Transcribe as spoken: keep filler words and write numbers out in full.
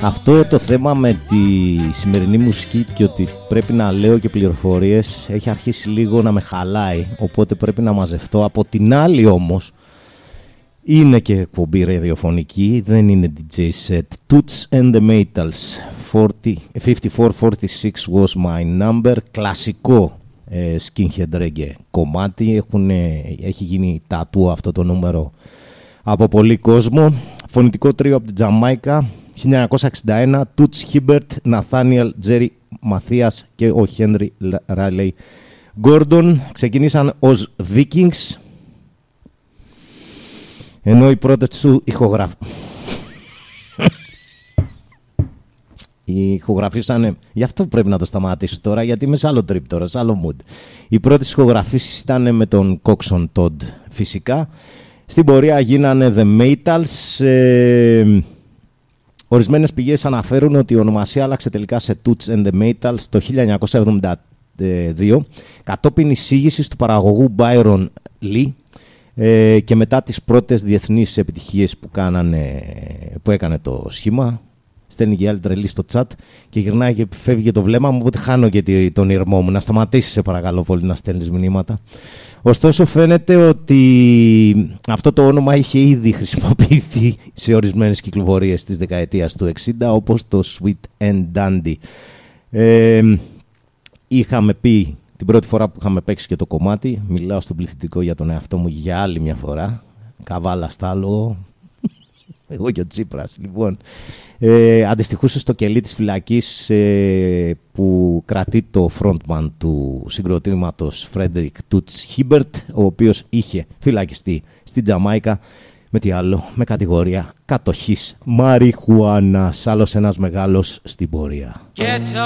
Αυτό το θέμα με τη σημερινή μουσική και ότι πρέπει να λέω και πληροφορίες έχει αρχίσει λίγο να με χαλάει, οπότε πρέπει να μαζευτώ. Από την άλλη όμως είναι και εκπομπή ραδιοφωνική, δεν είναι ντι τζέι set. Toots and the Maytals, fifty-four forty-six was my number, κλασικό ε, skinhead reggae κομμάτι. Έχουν, ε, έχει γίνει τατού αυτό το νούμερο από πολύ κόσμο. Φωνητικό τρίο από την Τζαμάικα, χίλια εννιακόσια εξήντα ένα, Toots Hibbert, Nathaniel, Jerry Matthias και ο Henry Riley Gordon. Ξεκινήσαν ως Vikings, ενώ οι πρώτες του ηχογραφ... ηχογραφήσανε, γι' αυτό πρέπει να το σταματήσω τώρα, γιατί είμαι σε άλλο trip τώρα, σε άλλο mood. Οι πρώτες ηχογραφήσεις ήταν με τον Coxon Todd φυσικά. Στην πορεία γίνανε The Maytals. ε, Ορισμένες πηγές αναφέρουν ότι η ονομασία άλλαξε τελικά σε Toots and the Maytals το χίλια εννιακόσια εβδομήντα δύο κατόπιν εισήγησης του παραγωγού Byron Lee ε, και μετά τις πρώτες διεθνείς επιτυχίες που, κάνανε, που έκανε το σχήμα. Στέλνει και η άλλη τρελή στο chat και γυρνάει και φεύγει το βλέμμα μου, οπότε χάνω και τον ήρμό μου. Να σταματήσεις σε παρακαλώ πολύ να στέλνεις μηνύματα. Ωστόσο φαίνεται ότι αυτό το όνομα είχε ήδη χρησιμοποιηθεί σε ορισμένες κυκλοφορίες της δεκαετίας του εξήντα, όπως το Sweet and Dandy. Ε, είχαμε πει την πρώτη φορά που είχαμε παίξει και το κομμάτι, μιλάω στον πληθυντικό για τον εαυτό μου για άλλη μια φορά, καβάλα στάλογο, εγώ και ο Τσίπρας λοιπόν. Ε, αντιστοιχούσε στο κελί της φυλακής ε, που κρατεί το frontman του συγκροτήματος Frederick Toots Hibbert, ο οποίος είχε φυλακιστεί στην Τζαμάικα με τι άλλο, με κατηγορία κατοχής μαριχουάνας. Άλλος ένας μεγάλος στην πορεία.